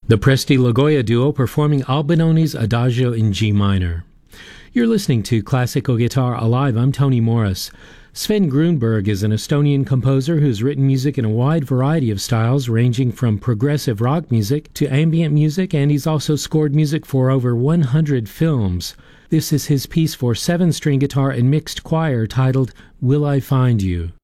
The Presti Logoya duo performing Albinone's Adagio in G minor. You're listening to Classical Guitar Alive. I'm Tony Morris. Sven Grunberg is an Estonian composer who's written music in a wide variety of styles, ranging from progressive rock music to ambient music, and he's also scored music for over 100 films. This is his piece for 7-string guitar and mixed choir titled Will I Find You?